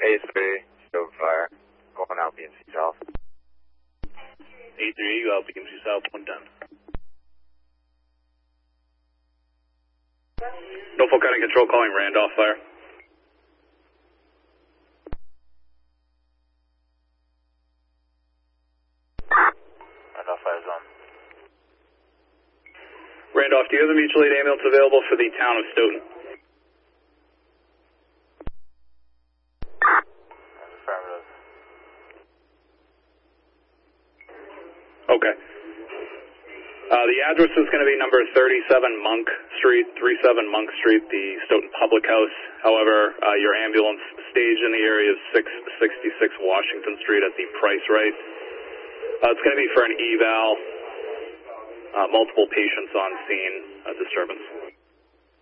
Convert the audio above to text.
A3, show fire, going out BMC South. A3, you out BMC South, 110. Norfolk County Control calling Randolph fire. Randolph fire zone. Randolph, do you have the mutual aid ambulance available for the town of Stoughton? Affirmative. Okay. The address is going to be number 37 Monk Street, 37 Monk Street, the Stoughton Public House. However, your ambulance stage in the area is 666 Washington Street at the Price Right. It's going to be for an eval, multiple patients on scene, disturbance.